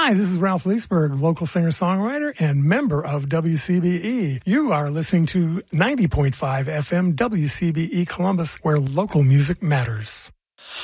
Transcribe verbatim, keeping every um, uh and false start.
Hi, this is Ralph Leesburg, local singer-songwriter and member of W C B E. You are listening to ninety point five F M W C B E Columbus, where local music matters.